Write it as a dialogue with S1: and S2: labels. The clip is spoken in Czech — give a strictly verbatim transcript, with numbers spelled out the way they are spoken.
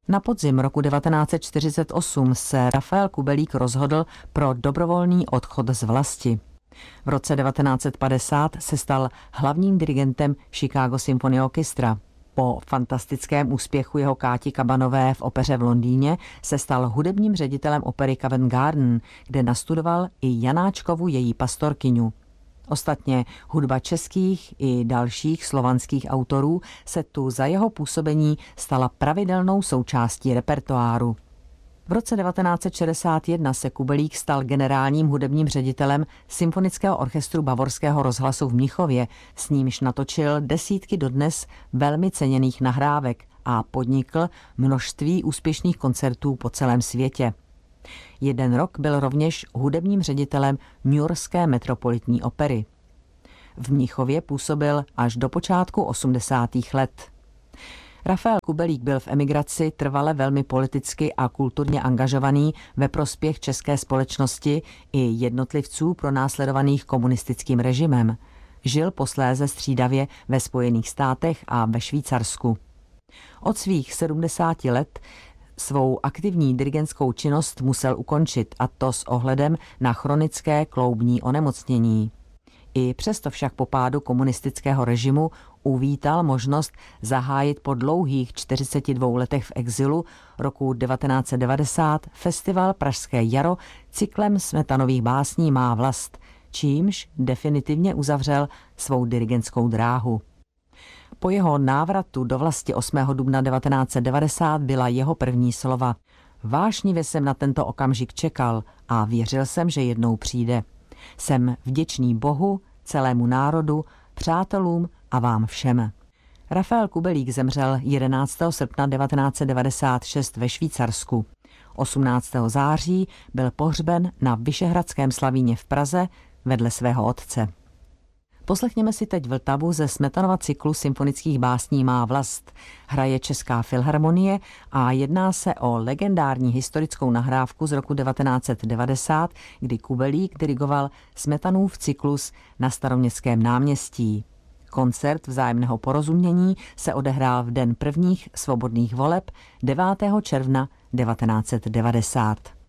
S1: Na podzim roku devatenáct set čtyřicet osm se Rafael Kubelík rozhodl pro dobrovolný odchod z vlasti. V roce devatenáct set padesát se stal hlavním dirigentem Chicago Symphony Orchestra. Po fantastickém úspěchu jeho Káti Kabanové v opeře v Londýně se stal hudebním ředitelem opery Covent Garden, kde nastudoval i Janáčkovu Její pastorkyňu. Ostatně hudba českých i dalších slovanských autorů se tu za jeho působení stala pravidelnou součástí repertoáru. V roce devatenáct set šedesát jedna se Kubelík stal generálním hudebním ředitelem Symfonického orchestru Bavorského rozhlasu v Mnichově, s nímž natočil desítky dodnes velmi ceněných nahrávek a podnikl množství úspěšných koncertů po celém světě. Jeden rok byl rovněž hudebním ředitelem Newyorské metropolitní opery. V Mnichově působil až do počátku osmdesátých let. Rafael Kubelík byl v emigraci trvale velmi politicky a kulturně angažovaný ve prospěch české společnosti i jednotlivců pronásledovaných komunistickým režimem. Žil posléze střídavě ve Spojených státech a ve Švýcarsku. Od svých sedmdesáti let svou aktivní dirigentskou činnost musel ukončit, a to s ohledem na chronické kloubní onemocnění. I přesto však po pádu komunistického režimu uvítal možnost zahájit po dlouhých čtyřiceti dvou letech v exilu roku devatenáct set devadesát festival Pražské jaro cyklem Smetanových básní Má vlast, čímž definitivně uzavřel svou dirigentskou dráhu. Po jeho návratu do vlasti osmého dubna devatenáct set devadesát byla jeho první slova: Vášnivě jsem na tento okamžik čekal a věřil jsem, že jednou přijde. Jsem vděčný Bohu, celému národu, přátelům a vám všem. Rafael Kubelík zemřel jedenáctého srpna devatenáct set devadesát šest ve Švýcarsku. osmnáctého září byl pohřben na Vyšehradském Slavíně v Praze vedle svého otce. Poslechněme si teď Vltavu ze Smetanova cyklu symfonických básní Má vlast. Hraje Česká filharmonie a jedná se o legendární historickou nahrávku z roku devatenáct set devadesát, kdy Kubelík dirigoval Smetanův cyklus na Staroměstském náměstí. Koncert vzájemného porozumění se odehrál v den prvních svobodných voleb devátého června devatenáct set devadesát.